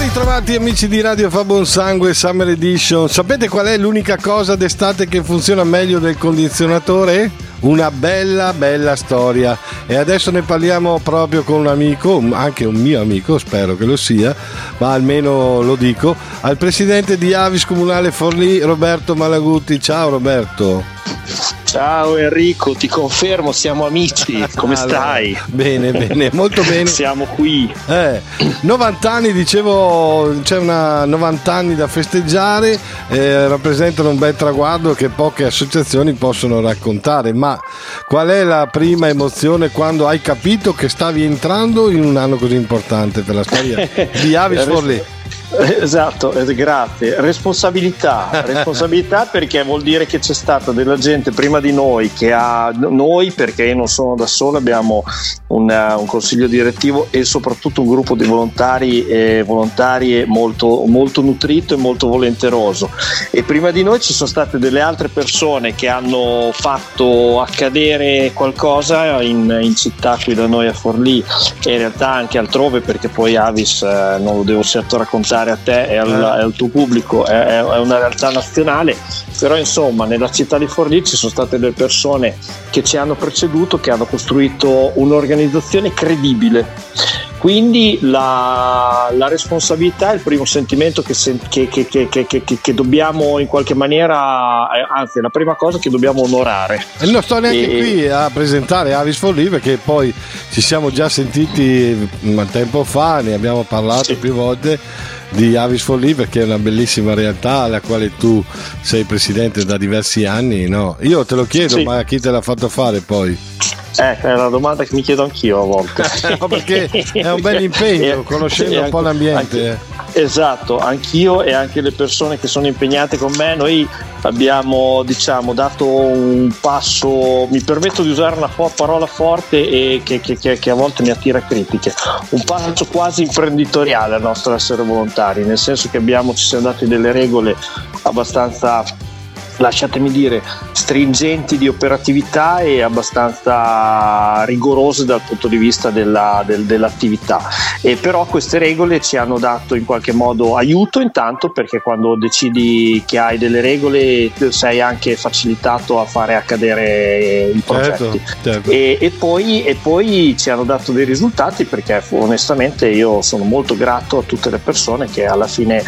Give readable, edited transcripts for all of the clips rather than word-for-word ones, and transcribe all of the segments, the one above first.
ritrovati amici di Radio Fa Buon Sangue Summer Edition. Sapete qual è l'unica cosa d'estate che funziona meglio del condizionatore? Una bella storia, e adesso ne parliamo proprio con un amico, anche un mio amico, spero che lo sia, ma almeno lo dico, al presidente di Avis Comunale Forlì, Roberto Malaguti. Ciao Roberto. Ciao Enrico, ti confermo, siamo amici, come stai? Bene, molto bene. Siamo qui. 90 anni, dicevo, c'è una 90 anni da festeggiare, rappresentano un bel traguardo che poche associazioni possono raccontare, ma qual è la prima emozione quando hai capito che stavi entrando in un anno così importante per la storia di Avis Forlì? Esatto, grazie. Responsabilità perché vuol dire che c'è stata della gente prima di noi che ha noi, perché io non sono da solo, abbiamo un consiglio direttivo e soprattutto un gruppo di volontari e volontarie molto nutrito e molto volenteroso, e prima di noi ci sono state delle altre persone che hanno fatto accadere qualcosa in città qui da noi a Forlì, e in realtà anche altrove, perché poi Avis, non lo devo certo raccontare a te e al tuo pubblico, è una realtà nazionale, però insomma nella città di Forlì ci sono state delle persone che ci hanno preceduto, che hanno costruito un'organizzazione credibile. Quindi la responsabilità è il primo sentimento che dobbiamo in qualche maniera, anzi è la prima cosa che dobbiamo onorare. E non sto neanche qui a presentare Avis Forlì, perché poi ci siamo già sentiti tempo fa, ne abbiamo parlato più volte di Avis Forlì, perché è una bellissima realtà alla quale tu sei presidente da diversi anni, no? Io te lo chiedo, sì. Ma chi te l'ha fatto fare poi? È una domanda che mi chiedo anch'io a volte. No, perché è un bel impegno, conoscendo un po' l'ambiente. Esatto, anch'io e anche le persone che sono impegnate con me. Noi abbiamo, dato un passo, mi permetto di usare una parola forte e che a volte mi attira critiche, un passo quasi imprenditoriale al nostro essere volontari, nel senso che ci siamo dati delle regole abbastanza, lasciatemi dire, stringenti di operatività e abbastanza rigorose dal punto di vista dell'attività, e però queste regole ci hanno dato in qualche modo aiuto, intanto perché quando decidi che hai delle regole sei anche facilitato a fare accadere i progetti. Certo. E poi ci hanno dato dei risultati, perché onestamente io sono molto grato a tutte le persone che alla fine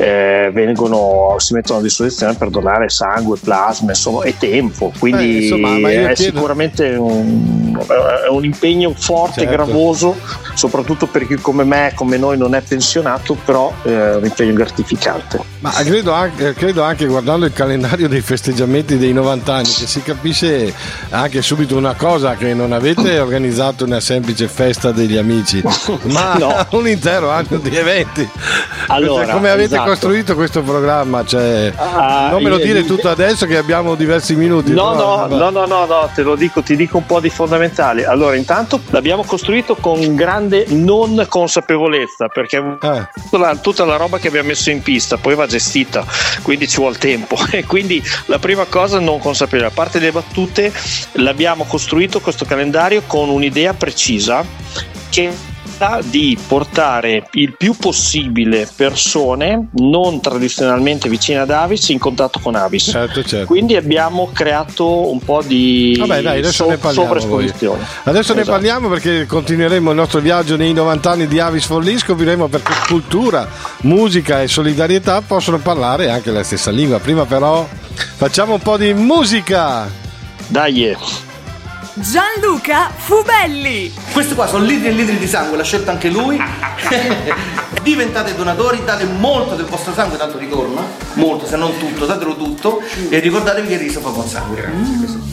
si mettono a disposizione per donare sangue, plasma, insomma, e tempo, quindi è sicuramente un impegno forte, certo. Gravoso, soprattutto per chi come me, come noi, non è pensionato, però è un impegno gratificante. Ma credo anche guardando il calendario dei festeggiamenti dei 90 anni che si capisce anche subito una cosa, che non avete organizzato una semplice festa degli amici, ma no. Un intero anno di eventi. Allora, come avete costruito questo programma? Non me lo dire tutto adesso che abbiamo diversi minuti. No, ti dico un po' di fondamentali. Allora, intanto l'abbiamo costruito con grande non consapevolezza, perché tutta la roba che abbiamo messo in pista poi va gestita, quindi ci vuole tempo, e quindi la prima cosa non consapevole. A parte le battute, l'abbiamo costruito questo calendario con un'idea precisa, che di portare il più possibile persone non tradizionalmente vicine ad Avis in contatto con Avis. Certo. Quindi abbiamo creato un po' di sovraesposizione. Adesso ne parliamo, perché continueremo il nostro viaggio nei 90 anni di Avis Forlì, scopriremo perché cultura, musica e solidarietà possono parlare anche la stessa lingua. Prima però facciamo un po' di musica. Dai! Gianluca Fubelli. Questi qua sono litri e litri di sangue, l'ha scelto anche lui. Diventate donatori, date molto del vostro sangue, tanto ritorna molto, se non tutto, datelo tutto, e ricordatevi che il riso fa buon sangue.